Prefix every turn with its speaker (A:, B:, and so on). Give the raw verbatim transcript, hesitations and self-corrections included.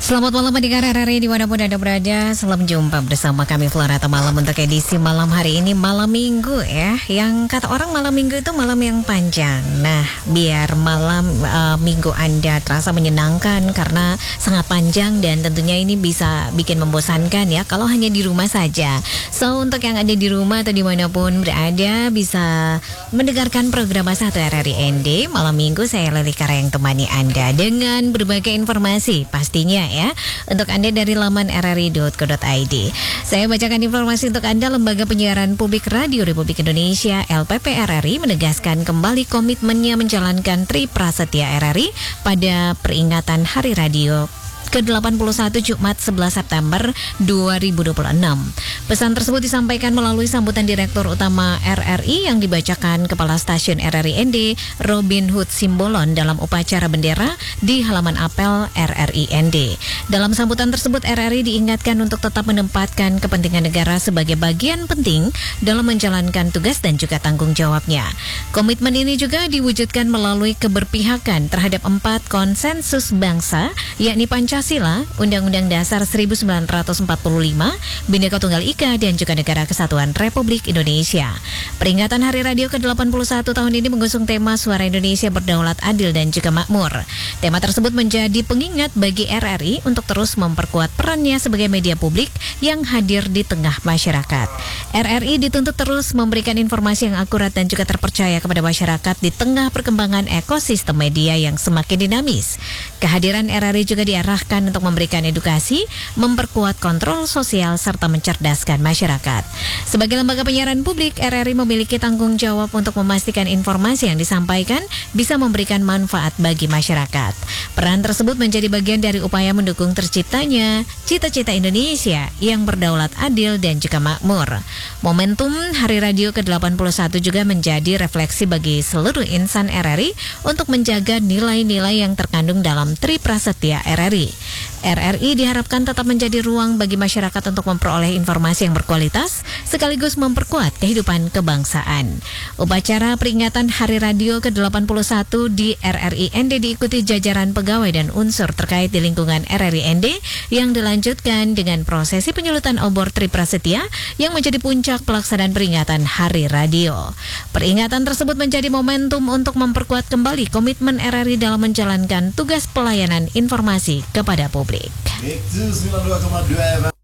A: Selamat malam pendengar R R I dimanapun Anda berada. Salam jumpa bersama kami Flora atau Malam untuk edisi malam hari ini, malam minggu ya. Yang kata orang malam minggu itu malam yang panjang. Nah, biar malam uh, minggu Anda terasa menyenangkan karena sangat panjang dan tentunya ini bisa bikin membosankan ya kalau hanya di rumah saja. So, untuk yang ada di rumah atau dimanapun berada bisa mendengarkan program satu R R I N D. Malam minggu saya Leli Kara yang temani Anda dengan berbagai informasi pastinya ya. Ya, untuk Anda dari laman r r i dot co dot i d. Saya bacakan informasi untuk Anda. Lembaga Penyiaran Publik Radio Republik Indonesia L P P R R I menegaskan kembali komitmennya menjalankan Tri Prasetya R R I pada peringatan Hari Radio ke delapan puluh satu Jumat sebelas September dua ribu dua puluh enam. Pesan tersebut disampaikan melalui sambutan Direktur Utama R R I yang dibacakan Kepala Stasiun R R I N D Robin Hood Simbolon dalam upacara bendera di halaman apel R R I N D. Dalam sambutan tersebut R R I diingatkan untuk tetap menempatkan kepentingan negara sebagai bagian penting dalam menjalankan tugas dan juga tanggung jawabnya. Komitmen ini juga diwujudkan melalui keberpihakan terhadap empat konsensus bangsa, yakni Pancasila, Pancasila, Undang-Undang Dasar seribu sembilan ratus empat puluh lima, Bhinneka Tunggal Ika, dan juga Negara Kesatuan Republik Indonesia. Peringatan Hari Radio ke delapan puluh satu tahun ini mengusung tema Suara Indonesia Berdaulat, Adil, dan juga Makmur. Tema tersebut menjadi pengingat bagi R R I untuk terus memperkuat perannya sebagai media publik yang hadir di tengah masyarakat. R R I dituntut terus memberikan informasi yang akurat dan juga terpercaya kepada masyarakat di tengah perkembangan ekosistem media yang semakin dinamis. Kehadiran R R I juga diarahkan untuk memberikan edukasi, memperkuat kontrol sosial, serta mencerdaskan masyarakat. Sebagai lembaga penyiaran publik, R R I memiliki tanggung jawab untuk memastikan informasi yang disampaikan bisa memberikan manfaat bagi masyarakat. Peran tersebut menjadi bagian dari upaya mendukung terciptanya cita-cita Indonesia yang berdaulat, adil, dan juga makmur. Momentum Hari Radio ke delapan puluh satu juga menjadi refleksi bagi seluruh insan R R I untuk menjaga nilai-nilai yang terkandung dalam Tri Prasetya R R I. R R I diharapkan tetap menjadi ruang bagi masyarakat untuk memperoleh informasi yang berkualitas sekaligus memperkuat kehidupan kebangsaan. Upacara peringatan Hari Radio ke delapan puluh satu di R R I N D diikuti jajaran pegawai dan unsur terkait di lingkungan R R I N D yang dilanjutkan dengan prosesi penyulutan obor Tri Prasetya yang menjadi puncak pelaksanaan peringatan Hari Radio. Peringatan tersebut menjadi momentum untuk memperkuat kembali komitmen R R I dalam menjalankan tugas pelayanan informasi kepada publik.
B: Itu sembilan puluh dua koma dua F M.